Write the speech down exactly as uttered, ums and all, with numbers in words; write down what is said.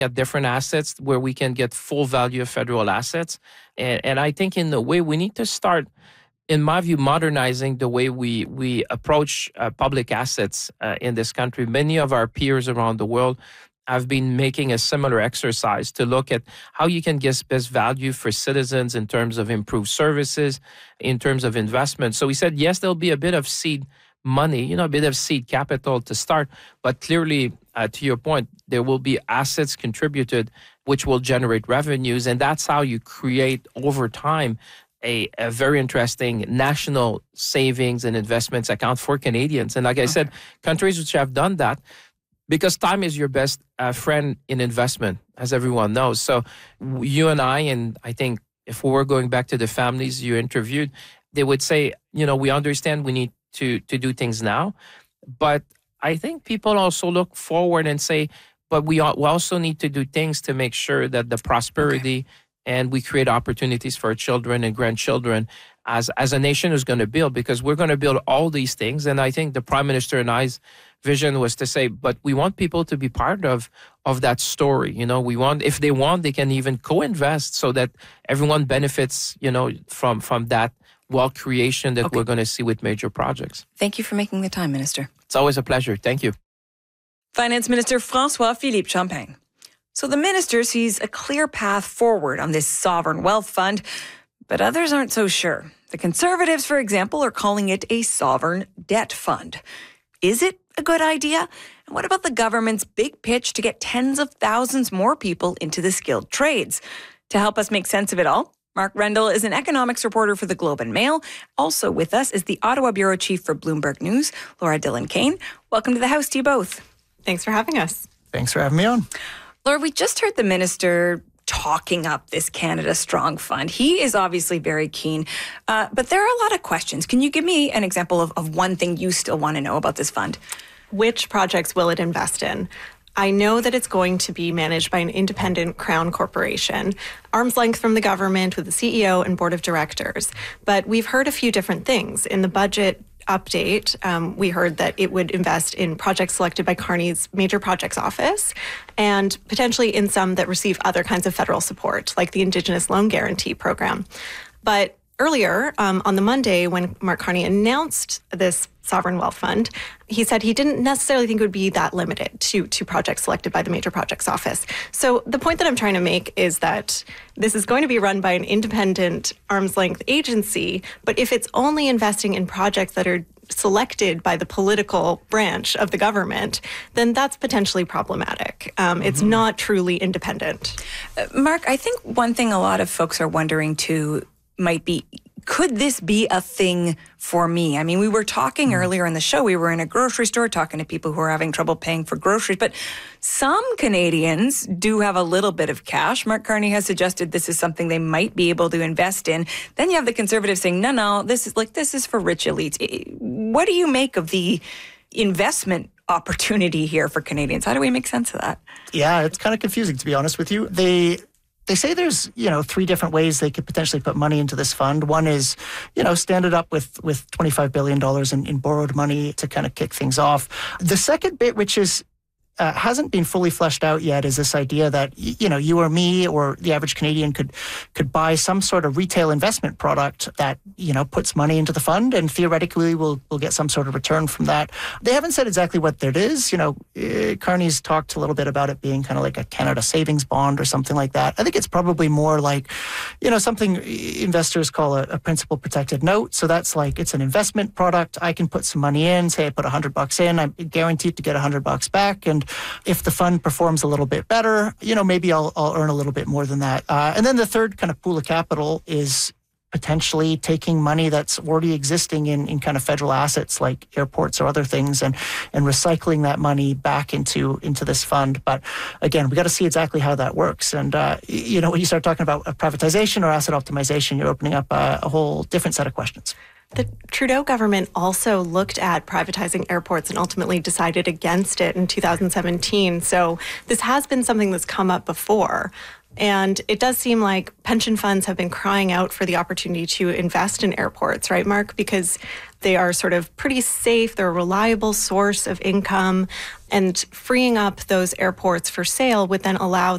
at different assets where we can get full value of federal assets. And, and I think in the way we need to start, in my view, modernizing the way we, we approach uh, public assets uh, in this country. Many of our peers around the world have been making a similar exercise to look at how you can get best value for citizens in terms of improved services, in terms of investment. So we said, yes, there'll be a bit of seed money, you know, a bit of seed capital to start, but clearly, uh, to your point, there will be assets contributed which will generate revenues, and that's how you create over time a, a very interesting national savings and investments account for Canadians. And like I okay. said, countries which have done that, because time is your best uh, friend in investment, as everyone knows. So you and I, and I think if we were going back to the families you interviewed, they would say, you know, we understand we need to, to do things now. But I think people also look forward and say, but we also need to do things to make sure that the prosperity okay. and we create opportunities for our children and grandchildren as, as a nation is going to build, because we're going to build all these things. And I think the Prime Minister and I's vision was to say, but we want people to be part of, of that story. You know, we want, if they want, they can even co-invest so that everyone benefits, you know, from, from that wealth creation that okay. we're going to see with major projects. Thank you for making the time, Minister. It's always a pleasure. Thank you. Finance Minister François-Philippe Champagne. So the minister sees a clear path forward on this sovereign wealth fund, but others aren't so sure. The Conservatives, for example, are calling it a sovereign debt fund. Is it a good idea? And what about the government's big pitch to get tens of thousands more people into the skilled trades? To help us make sense of it all, Mark Rendell is an economics reporter for the Globe and Mail. Also with us is the Ottawa bureau chief for Bloomberg News, Laura Dillon-Kane. Welcome to the House to you both. Thanks for having us. Thanks for having me on. Laura, we just heard the minister talking up this Canada Strong Fund. He is obviously very keen, uh, but there are a lot of questions. Can you give me an example of, of one thing you still want to know about this fund? Which projects will it invest in? I know that it's going to be managed by an independent Crown corporation, arm's length from the government with the C E O and board of directors. But we've heard a few different things. In the budget update, um, we heard that it would invest in projects selected by Carney's Major Projects Office and potentially in some that receive other kinds of federal support, like the Indigenous Loan Guarantee Program. But earlier, um, on the Monday, when Mark Carney announced this sovereign wealth fund, he said he didn't necessarily think it would be that limited to, to projects selected by the Major Projects Office. So the point that I'm trying to make is that this is going to be run by an independent arm's length agency, but if it's only investing in projects that are selected by the political branch of the government, then that's potentially problematic. Um, mm-hmm. It's not truly independent. Uh, Mark, I think one thing a lot of folks are wondering too might be, could this be a thing for me? I mean, we were talking mm. earlier in the show, we were in a grocery store talking to people who are having trouble paying for groceries, but some Canadians do have a little bit of cash. Mark Carney has suggested this is something they might be able to invest in. Then you have the Conservatives saying, no, no, this is like, this is for rich elites. What do you make of the investment opportunity here for Canadians? How do we make sense of that? Yeah, it's kind of confusing, to be honest with you. They... They say there's, you know, three different ways they could potentially put money into this fund. One is, you know, stand it up with, with twenty-five billion dollars in, in borrowed money to kind of kick things off. The second bit, which is Uh, hasn't been fully fleshed out yet, is this idea that, you know, you or me or the average Canadian could could buy some sort of retail investment product that, you know, puts money into the fund and theoretically will will get some sort of return from that. They haven't said exactly what that is. You know, uh, Carney's talked a little bit about it being kind of like a Canada savings bond or something like that. I think it's probably more like, you know, something investors call a, a principal protected note. So that's like, it's an investment product. I can put some money in, say I put a hundred bucks in, I'm guaranteed to get a hundred bucks back. And if the fund performs a little bit better, you know, maybe I'll, I'll earn a little bit more than that. Uh, and then the third kind of pool of capital is potentially taking money that's already existing in, in kind of federal assets like airports or other things and, and recycling that money back into, into this fund. But again, we got to see exactly how that works. And, uh, you know, when you start talking about privatization or asset optimization, you're opening up a, a whole different set of questions. The Trudeau government also looked at privatizing airports and ultimately decided against it in two thousand seventeen. So this has been something that's come up before. And it does seem like pension funds have been crying out for the opportunity to invest in airports, right, Mark? Because they are sort of pretty safe, they're a reliable source of income, and freeing up those airports for sale would then allow